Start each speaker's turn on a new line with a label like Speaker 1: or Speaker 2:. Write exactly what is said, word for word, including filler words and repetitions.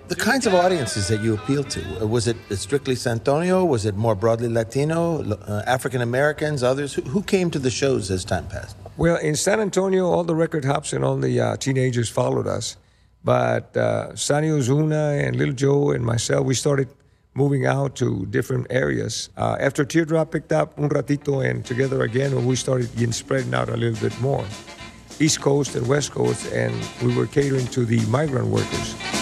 Speaker 1: The kinds of audiences that you appeal to, uh, was it strictly San Antonio? Was it more broadly Latino, uh, African Americans, others? Who, who came to the shows as time passed?
Speaker 2: Well, in San Antonio, all the record hops and all the uh, teenagers followed us. But uh, Sonny Ozuna and Little Joe and myself, we started moving out to different areas. Uh, after Teardrop picked up Un Ratito and Together Again, we started getting spreading out a little bit more. East Coast and West Coast, and we were catering to the migrant workers.